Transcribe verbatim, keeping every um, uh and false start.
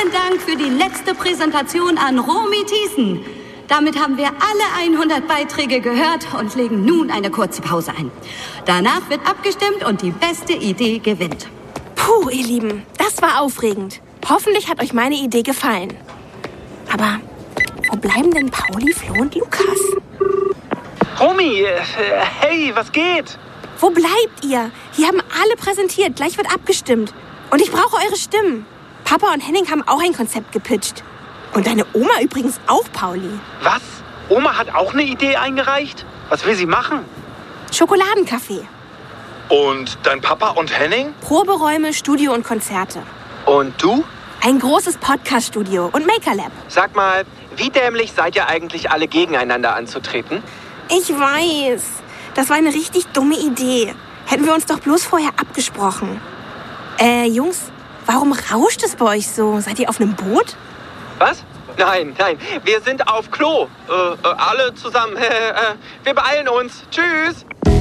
Vielen Dank für die letzte Präsentation an Romy Thiessen. Damit haben wir alle hundert Beiträge gehört und legen nun eine kurze Pause ein. Danach wird abgestimmt und die beste Idee gewinnt. Puh, ihr Lieben, das war aufregend. Hoffentlich hat euch meine Idee gefallen. Aber wo bleiben denn Pauli, Flo und Lukas? Romy, äh, hey, was geht? Wo bleibt ihr? Hier haben alle präsentiert, gleich wird abgestimmt. Und ich brauche eure Stimmen. Papa und Henning haben auch ein Konzept gepitcht. Und deine Oma übrigens auch, Pauli. Was? Oma hat auch eine Idee eingereicht? Was will sie machen? Schokoladencafé. Und dein Papa und Henning? Proberäume, Studio und Konzerte. Und du? Ein großes Podcast-Studio und Maker-Lab. Sag mal, wie dämlich seid ihr eigentlich alle gegeneinander anzutreten? Ich weiß. Das war eine richtig dumme Idee. Hätten wir uns doch bloß vorher abgesprochen. Äh, Jungs, warum rauscht es bei euch so? Seid ihr auf einem Boot? Was? Nein, nein, wir sind auf Klo. Äh, äh, alle zusammen. wir beeilen uns. Tschüss.